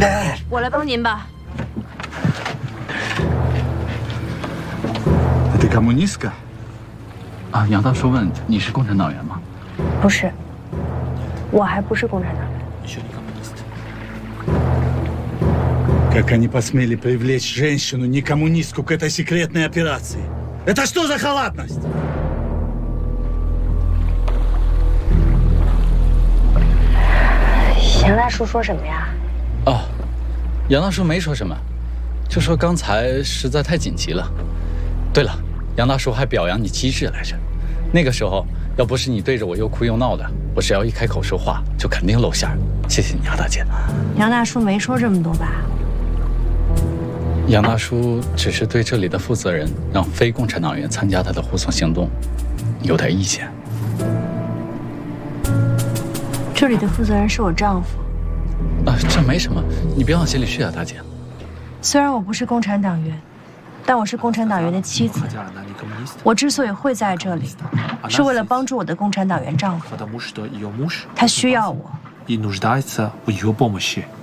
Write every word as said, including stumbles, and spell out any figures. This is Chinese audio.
我来帮您吧。 Ты коммунистка？ 啊，杨大叔问你是共产党员吗？ 不是，我还不是共产党员。 Как они посмели привлечь женщину, не коммунистку, к этой секретной операции? Это что за халатность? 杨大叔说什么呀？ 哦，杨大叔没说什么，就说刚才实在太紧急了。对了，杨大叔还表扬你机智来着。那个时候要不是你对着我又哭又闹的，我只要一开口说话就肯定露馅儿。谢谢你啊，大姐。 杨大叔没说这么多吧？ 杨大叔只是对这里的负责人让非共产党员参加他的护送行动有点意见。 这里的负责人是我丈夫。 啊，这没什么，你别往心里去啊，大姐。 虽然我不是共产党员，但我是共产党员的妻子。我之所以会在这里，是为了帮助我的共产党员丈夫。他需要我。 и нуждается в ее помощи.